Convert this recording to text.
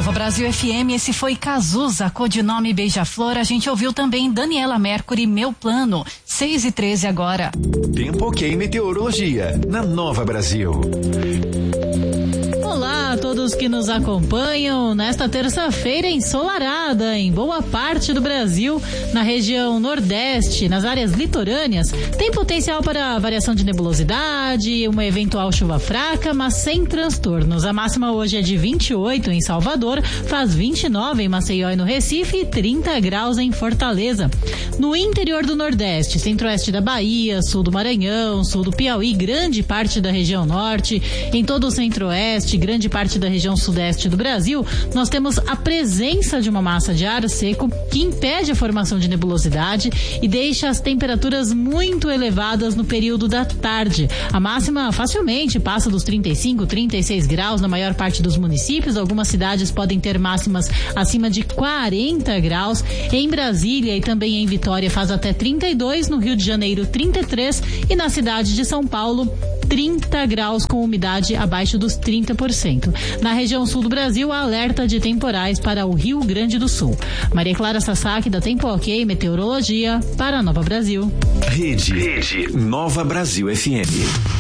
Nova Brasil FM, esse foi Cazuza, codinome Beija-Flor. A gente ouviu também Daniela Mercury, Meu Plano, 6h13 agora. Tempo ok meteorologia, na Nova Brasil. Olá a todos que nos acompanham nesta terça-feira ensolarada em boa parte do Brasil, na região nordeste, nas áreas litorâneas. Tem potencial para variação de nebulosidade, uma eventual chuva fraca, mas sem transtornos. A máxima hoje é de 28 em Salvador, faz 29 em Maceió e no Recife e 30 graus em Fortaleza. No interior do Nordeste, centro-oeste da Bahia, sul do Maranhão, sul do Piauí, grande parte da região norte, em todo o centro-oeste, grande parte da região sudeste do Brasil, nós temos a presença de uma massa de ar seco que impede a formação de nebulosidade e deixa as temperaturas muito elevadas no período da tarde. A máxima facilmente passa dos 35, 36 graus na maior parte dos municípios. Algumas cidades podem ter máximas acima de 40 graus. Em Brasília e também em Vitória faz até 32, no Rio de Janeiro 33 e na cidade de São Paulo 30 graus com umidade abaixo dos 30%. Na região sul do Brasil, há alerta de temporais para o Rio Grande do Sul. Maria Clara Sasaki, da Tempo Ok Meteorologia, para a Nova Brasil. Rede Nova Brasil FM.